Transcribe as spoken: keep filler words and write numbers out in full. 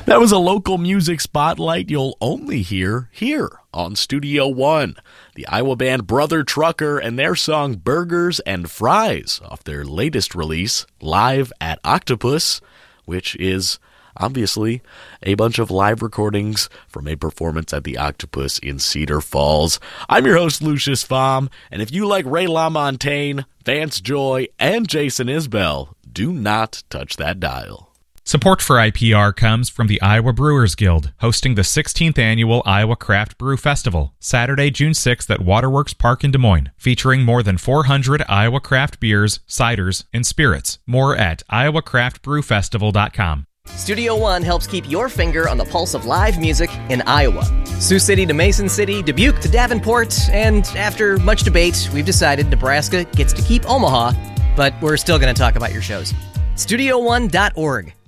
That was a local music spotlight you'll only hear here on Studio One. The Iowa band Brother Trucker and their song Burgers and Fries off their latest release, Live at Octopus, which is obviously a bunch of live recordings from a performance at the Octopus in Cedar Falls. I'm your host, Lucius Fahm, and if you like Ray LaMontagne, Vance Joy, and Jason Isbell, do not touch that dial. Support for I P R comes from the Iowa Brewers Guild, hosting the sixteenth Annual Iowa Craft Brew Festival, Saturday, June sixth at Waterworks Park in Des Moines, featuring more than four hundred Iowa craft beers, ciders, and spirits. More at iowa craft brew festival dot com. Studio One helps keep your finger on the pulse of live music in Iowa. Sioux City to Mason City, Dubuque to Davenport, and after much debate, we've decided Nebraska gets to keep Omaha, but we're still going to talk about your shows. studio one dot org.